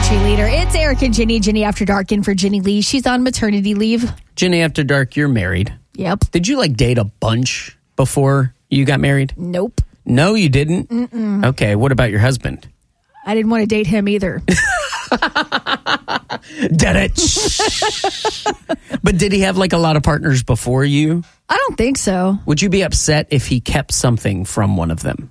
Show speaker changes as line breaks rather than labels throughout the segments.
cheerleader. It's Eric and Ginny. Ginny After Dark in for Ginny Lee. She's on maternity leave.
Ginny After Dark, you're married.
Yep.
Did you date a bunch before you got married?
Nope.
No, you didn't?
Mm-mm.
Okay, what about your husband?
I didn't want to date him either.
Did it? But did he have a lot of partners before you?
I don't think so.
Would you be upset if he kept something from one of them?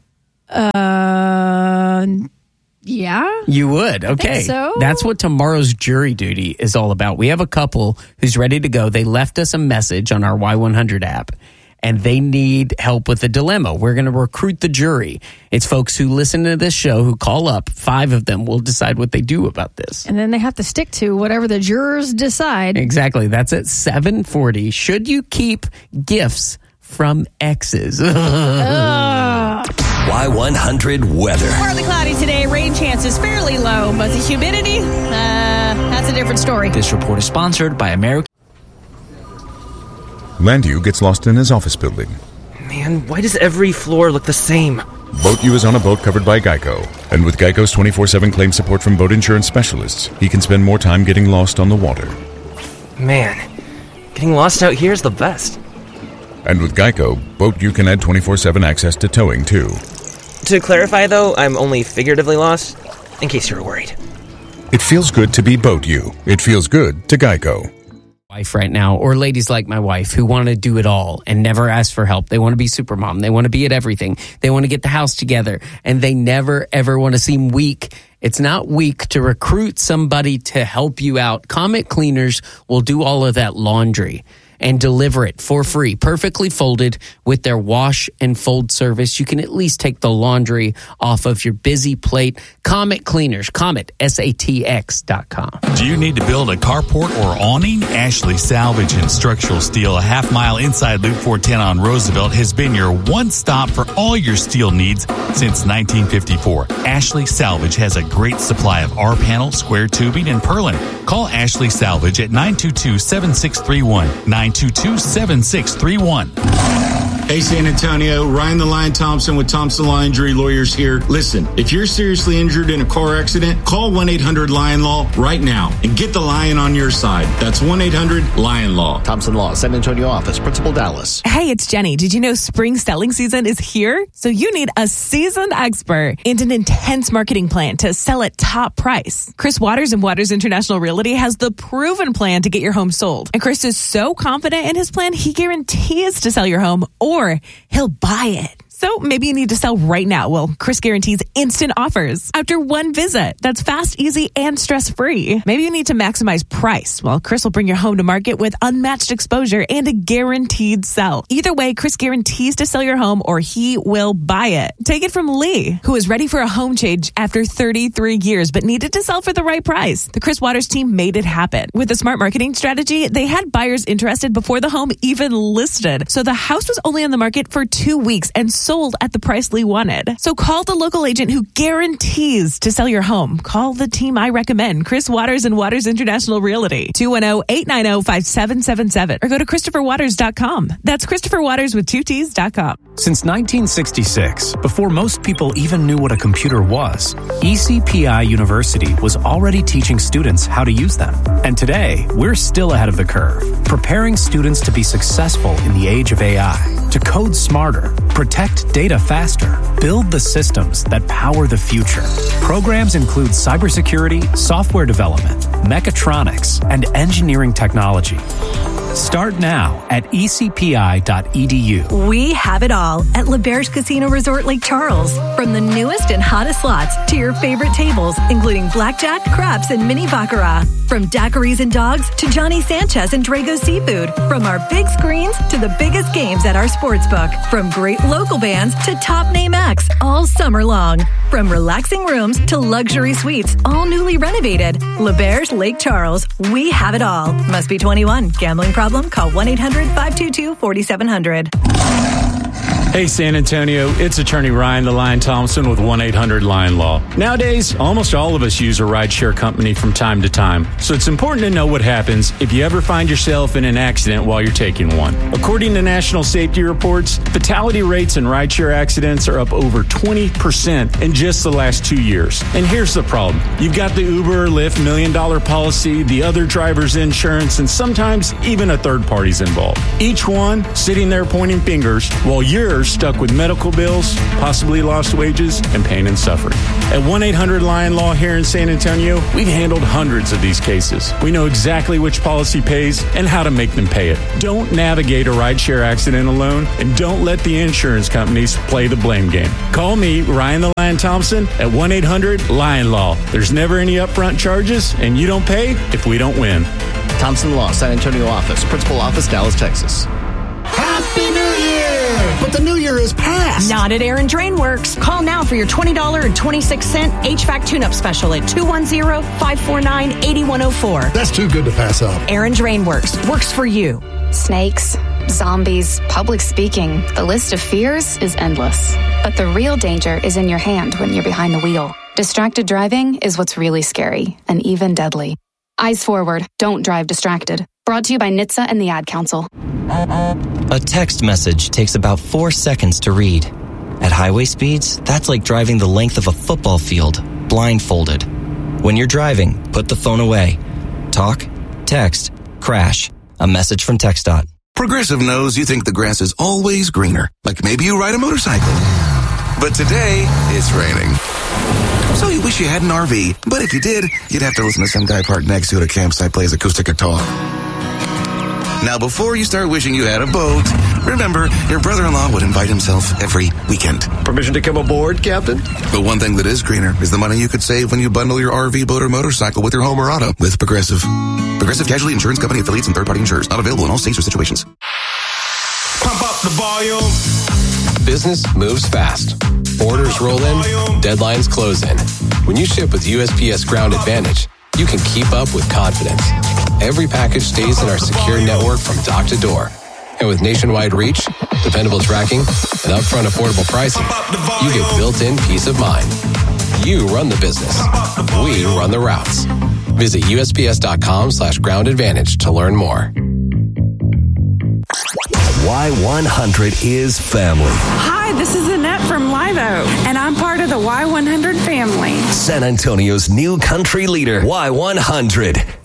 Yeah.
You would. Okay.
I think so.
That's what tomorrow's jury duty is all about. We have a couple who's ready to go. They left us a message on our Y100 app, and they need help with a dilemma. We're going to recruit the jury. It's folks who listen to this show who call up. 5 of them will decide what they do about this.
And then they have to stick to whatever the jurors decide.
Exactly. That's at 7:40. Should you keep gifts from exes?
Y100 weather.
Partly cloudy today. Rain chances fairly low, but the humidity, that's a different story.
This report is sponsored by American.
Landu gets lost in his office building.
Man, why does every floor look the same?
Boat U is on a boat covered by Geico. And with Geico's 24/7 claim support from boat insurance specialists, he can spend more time getting lost on the water.
Man, getting lost out here is the best.
And with Geico, Boat U can add 24/7 access to towing, too.
To clarify, though, I'm only figuratively lost, in case you were worried.
It feels good to be Boat U. It feels good to Geico.
Wife right now, or ladies like my wife who want to do it all and never ask for help. They want to be supermom. They want to be at everything. They want to get the house together, and they never ever want to seem weak. It's not weak to recruit somebody to help you out. Comet Cleaners will do all of that laundry and deliver it for free, perfectly folded with their wash and fold service. You can at least take the laundry off of your busy plate. Comet Cleaners, Comet, SATX.com.
Do you need to build a carport or awning? Ashley Salvage and Structural Steel, a half-mile inside Loop 410 on Roosevelt, has been your one stop for all your steel needs since 1954. Ashley Salvage has a great supply of R-panel, square tubing, and purlin. Call Ashley Salvage at 922-7631. 922-7631.
Hey, San Antonio, Ryan the Lion Thompson with Thompson Law Injury Lawyers here. Listen, if you're seriously injured in a car accident, call 1-800-LION-LAW right now and get the lion on your side. That's 1-800-LION-LAW.
Thompson Law, San Antonio office, Principal Dallas.
Hey, it's Jenny. Did you know spring selling season is here? So you need a seasoned expert and an intense marketing plan to sell at top price. Chris Waters and Waters International Realty has the proven plan to get your home sold. And Chris is so confident in his plan, he guarantees to sell your home or he'll buy it. So maybe you need to sell right now. Well, Chris guarantees instant offers after one visit. That's fast, easy, and stress-free. Maybe you need to maximize price. Well, Chris will bring your home to market with unmatched exposure and a guaranteed sell. Either way, Chris guarantees to sell your home or he will buy it. Take it from Lee, who is ready for a home change after 33 years but needed to sell for the right price. The Chris Waters team made it happen. With a smart marketing strategy, they had buyers interested before the home even listed. So the house was only on the market for 2 weeks and sold at the price Lee wanted. So call the local agent who guarantees to sell your home. Call the team I recommend, Chris Waters and Waters International Realty, 210-890-5777, or go to ChristopherWaters.com. That's ChristopherWaters with 2 T's.com.
Since 1966, before most people even knew what a computer was, ECPI University was already teaching students how to use them. And today, we're still ahead of the curve, preparing students to be successful in the age of AI, to code smarter, protect data faster, build the systems that power the future. Programs include cybersecurity, software development, mechatronics, and engineering technology. Start now at ecpi.edu.
We have it all at L'Auberge Casino Resort Lake Charles. From the newest and hottest slots to your favorite tables, including blackjack, craps, and mini baccarat. From daiquiris and dogs to Johnny Sanchez and Drago Seafood. From our big screens to the biggest games at our sportsbook. From great local bands to top name acts all summer long. From relaxing rooms to luxury suites, all newly renovated. L'Auberge Lake Charles. We have it all. Must be 21. Gambling problem? Call 1-800-522-4700.
Hey, San Antonio, it's attorney Ryan the Lion Thompson with 1-800-LION-LAW. Nowadays, almost all of us use a rideshare company from time to time, so it's important to know what happens if you ever find yourself in an accident while you're taking one. According to national safety reports, fatality rates in rideshare accidents are up over 20% in just the last 2 years. And here's the problem. You've got the Uber or Lyft $1 million policy, the other driver's insurance, and sometimes even a third party's involved. Each one sitting there pointing fingers while you're stuck with medical bills, possibly lost wages, and pain and suffering. At 1-800-LION-LAW here in San Antonio, we've handled hundreds of these cases. We know exactly which policy pays and how to make them pay it. Don't navigate a rideshare accident alone, and don't let the insurance companies play the blame game. Call me, Ryan the Lion Thompson, at 1-800-LION-LAW. There's never any upfront charges, and you don't pay if we don't win.
Thompson Law, San Antonio office, principal office, Dallas, Texas.
Happy New Year! But the New Year is past.
Not at Aaron Drain Works. Call now for your $20.26 HVAC tune-up special at 210-549-8104.
That's too good to pass up.
Aaron Drain Works. Works for you.
Snakes, zombies, public speaking. The list of fears is endless. But the real danger is in your hand when you're behind the wheel. Distracted driving is what's really scary and even deadly. Eyes forward. Don't drive distracted. Brought to you by NHTSA and the Ad Council.
A text message takes about 4 seconds to read. At highway speeds, that's like driving the length of a football field, blindfolded. When you're driving, put the phone away. Talk, text, crash. A message from TxDOT.
Progressive knows you think the grass is always greener, like maybe you ride a motorcycle. But today, it's raining. So you wish you had an RV, but if you did, you'd have to listen to some guy parked next to you at a campsite plays acoustic guitar. Now, before you start wishing you had a boat, remember, your brother-in-law would invite himself every weekend.
Permission to come aboard, Captain?
But one thing that is greener is the money you could save when you bundle your RV, boat, or motorcycle with your home or auto with Progressive. Progressive Casualty Insurance Company affiliates and third-party insurers. Not available in all states or situations.
Pump up the volume.
Business moves fast. Orders roll in, deadlines close in. When you ship with USPS Ground Advantage, you can keep up with confidence. Every package stays in our secure network from dock to door. And with nationwide reach, dependable tracking, and upfront affordable pricing, you get built-in peace of mind. You run the business. We run the routes. Visit USPS.com/Ground Advantage to learn more.
Y100 is family.
Hi, this is Annette from Live Oak, and I'm part of the Y100 family.
San Antonio's new country leader, Y100.